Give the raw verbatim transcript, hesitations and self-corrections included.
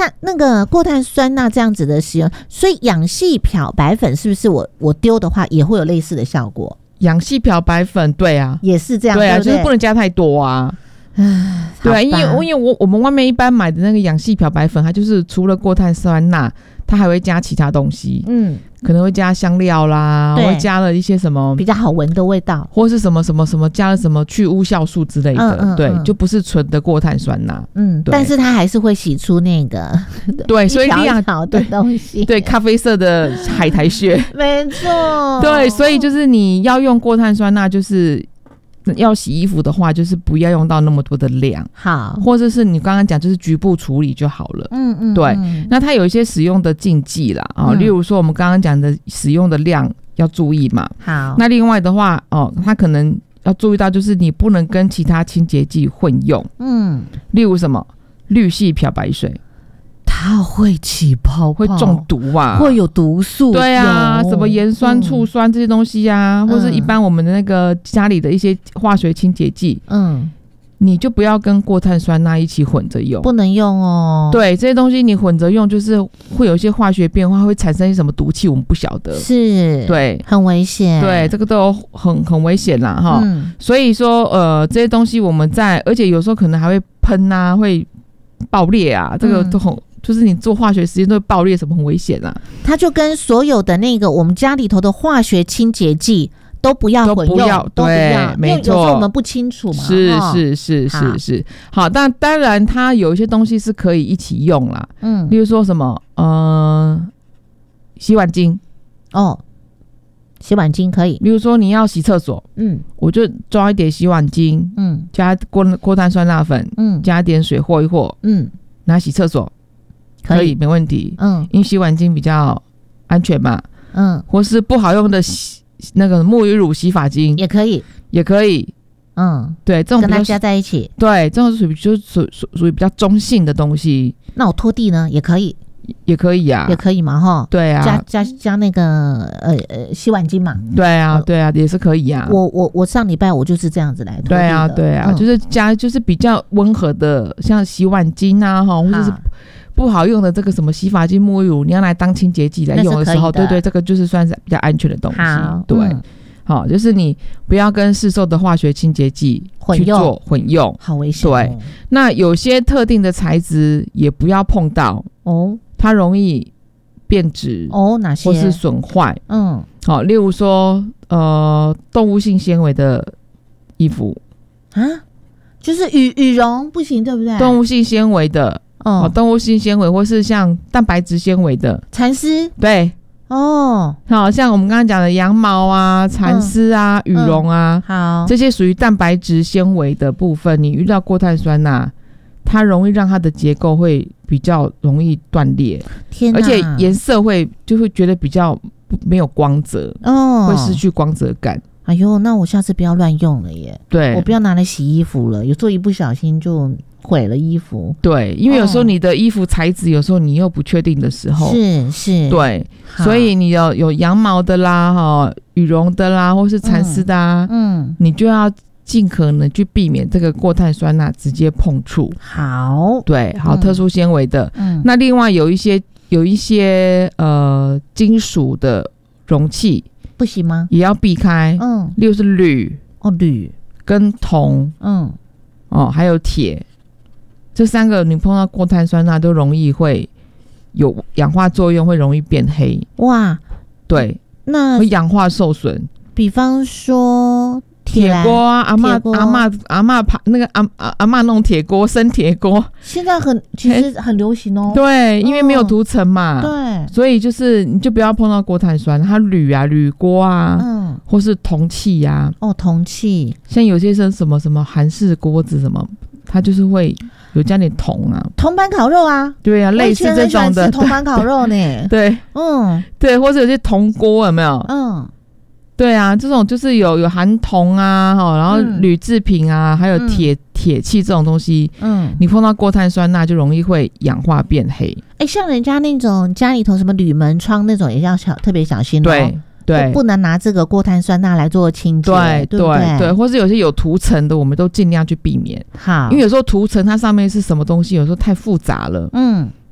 它那个过碳酸钠这样子的使用，所以氧系漂白粉是不是我我丢的话也会有类似的效果？ 氧系漂白粉，对啊， 也是这样， 对啊， 对对就是不能加太多啊。对啊，因为因为我我们外面一般买的那个氧系漂白粉，它就是除了过碳酸钠，它还会加其他东西，嗯，可能会加香料啦，会加了一些什么比较好闻的味道， 或是什么什么什么加了什么去污酵素之类的，嗯嗯嗯对，就不是纯的过碳酸钠，嗯， 但是它还是会洗出那个对，所以一条条的东西， 对，咖啡色的海苔屑， 没错， 对，所以就是你要用过碳酸钠，就是要洗衣服的话，就是不要用到那么多的量， 好， 或者是你刚刚讲就是局部处理就好了，嗯嗯，对。那它有一些使用的禁忌啦，哦，嗯、例如说我们刚刚讲的使用的量要注意嘛， 好。 那另外的话，哦，它可能要注意到就是你不能跟其他清洁剂混用，嗯，例如什么氯系漂白水。 它会起泡泡， 会中毒啊， 会有毒素， 对啊，什么盐酸、醋酸这些东西啊，嗯、或是一般我们的那个家里的一些化学清洁剂，嗯，你就不要跟过碳酸钠一起混着用， 不能用哦。 对，这些东西你混着用，就是会有一些化学变化，会产生一些什么毒气，我们不晓得， 是， 对， 很危险， 对，这个都很很危险啦，哈、嗯。所以说，呃，这些东西我们在，而且有时候可能还会喷啊，会爆裂啊，这个都很。嗯就是你做化学实验都会爆裂，什么很危险啊！ 它就跟所有的那个我们家里头的化学清洁剂都不要混用， 都不要， 都不要， 对，没错。 有时候我们不清楚嘛， 是是是是是。好，但当然它有一些东西是可以一起用啦，嗯，例如说什么呃洗碗巾哦，洗碗巾可以。 例如说你要洗厕所，嗯，我就装一点洗碗巾，嗯，加过过碳酸钠粉，嗯，加一点水和一和，嗯，拿洗厕所。可以，没问题。嗯，因为洗碗巾比较安全嘛。嗯，或是不好用的洗那个沐浴乳、洗发精也可以， 也可以。嗯，对，这种跟它加在一起。 对，这种属于就是属属属于比较中性的东西。 那我拖地呢，也可以， 也可以啊， 也可以嘛，哈。 对啊， 加加加那个呃呃洗碗巾嘛。 对啊，对啊，也是可以啊。 我我我上礼拜我就是这样子来拖地的。 对啊，对啊，嗯、就是加就是比较温和的，像洗碗巾啊，哈，或者是。不好用的这个什么洗发精、沐浴乳，你要来当清洁剂来用的时候，对对，这个就是算是比较安全的东西。对，嗯、好，就是你不要跟市售的化学清洁剂去做混用， 好危险、哦。 对，那有些特定的材质也不要碰到哦，它容易变质哦，哪些？ 或是损坏？嗯，好，例如说呃，动物性纤维的衣服啊，就是羽羽绒不行，对不对？ 动物性纤维的。哦，动物性纤维或是像蛋白质纤维的蚕丝， 对哦，好像我们刚刚讲的羊毛啊、蚕丝啊、嗯、羽绒啊，嗯、好，这些属于蛋白质纤维的部分，你遇到过碳酸钠，它容易让它的结构会比较容易断裂， 天哪， 而且颜色会就会觉得比较没有光泽哦，会失去光泽感。 哎呦，那我下次不要乱用了耶！ 对， 我不要拿来洗衣服了，有时候一不小心就毁了衣服。 对，因为有时候你的衣服材质，有时候你又不确定的时候， 是是， 对，所以你有有羊毛的啦，哈，羽绒的啦，或是蚕丝的啊，嗯，你就要尽可能去避免这个过碳酸钠直接碰触。 好， 对，好，嗯、特殊纤维的，嗯，那另外有一些有一些呃金属的容器。 不行吗？ 也要避开，嗯，例如是铝哦，铝跟铜，嗯，哦，还有铁，这三个你碰到过碳酸钠都容易会有氧化作用，会容易变黑。哇，对， 那会氧化受损。 比方说铁锅啊，阿嬷阿嬷阿嬷爬那个阿阿阿嬷弄铁锅，生铁锅， 现在很其实很流行哦。 对，因为没有涂层嘛， 对， 所以就是你就不要碰到过碳酸，它铝啊、铝锅啊，嗯，或是铜器呀、 啊。哦，铜器， 像有些是什么什么韩式锅子什么，它就是会有加点铜啊， 铜板烤肉啊， 对啊，类似这种的铜板烤肉呢。 对，嗯，对，或者有些铜锅有没有？嗯。对啊，这种就是有有含铜啊，然后铝制品啊，嗯、还有铁铁器这种东西，嗯，你碰到过碳酸钠就容易会氧化变黑。 哎，像人家那种家里头什么铝门窗那种，也要小特别小心哦。 对对， 不能拿这个过碳酸钠来做清洁。 对对对对, 对，或是有些有涂层的，我们都尽量去避免。 好， 因为有时候涂层它上面是什么东西，有时候太复杂了。嗯。